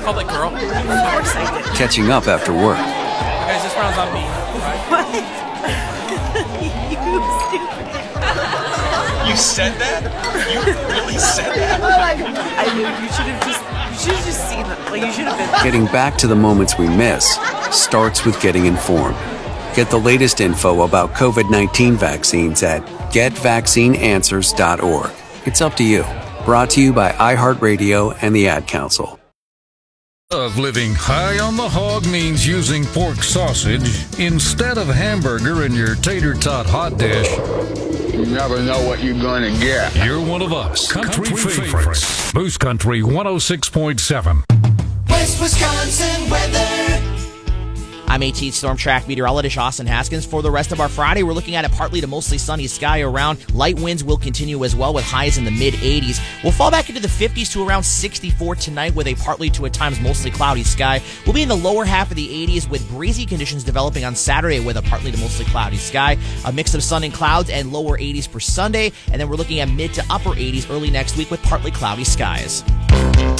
call that girl? Of course I did. Catching up after work. Guys, this round's on me. What? You stupid. You said that? You really said that? I knew you should have just seen it. Like, you should have been. Getting back to the moments we miss starts with getting informed. Get the latest info about COVID-19 vaccines at getvaccineanswers.org. It's up to you. Brought to you by iHeartRadio and the Ad Council. Of living high on the hog means using pork sausage instead of hamburger in your tater tot hot dish. You never know what you're going to get. You're one of us. Country favorites. Moose Country 106.7. West Wisconsin weather. I'm 18th Storm Track meteorologist Austin Haskins. For the rest of our Friday, we're looking at a partly to mostly sunny sky around. Light winds will continue as well with highs in the mid-80s. We'll fall back into the 50s to around 64 tonight with a partly to at times mostly cloudy sky. We'll be in the lower half of the 80s with breezy conditions developing on Saturday with a partly to mostly cloudy sky. A mix of sun and clouds and lower 80s for Sunday. And then we're looking at mid to upper 80s early next week with partly cloudy skies.